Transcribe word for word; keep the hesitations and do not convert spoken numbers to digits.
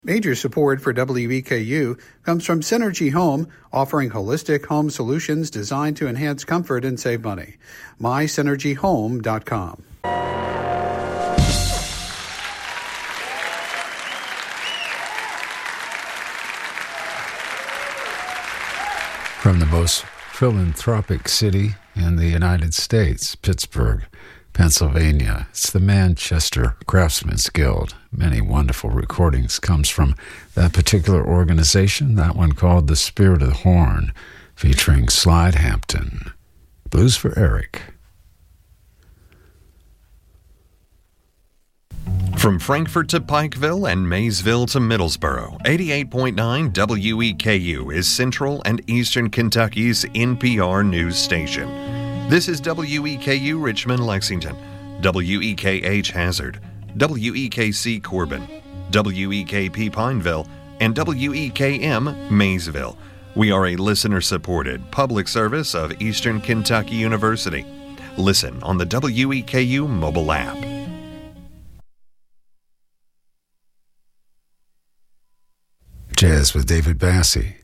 Major support for W E K U comes from Synergy Home, offering holistic home solutions designed to enhance comfort and save money. my synergy home dot com. From the most philanthropic city in the United States, Pittsburgh, Pennsylvania, it's the Manchester Craftsmen's Guild. Many wonderful recordings comes from that particular organization, that one called The Spirit of the Horn, featuring Slide Hampton. Blues for Eric. From Frankfort to Pikeville and Maysville to Middlesboro, eighty-eight point nine W E K U is Central and Eastern Kentucky's N P R news station. This is W E K U Richmond, Lexington, W E K H Hazard, W E K C Corbin, W E K P Pineville, and W E K M Maysville. We are a listener-supported public service of Eastern Kentucky University. Listen on the W E K U mobile app. Jazz with David Bassey.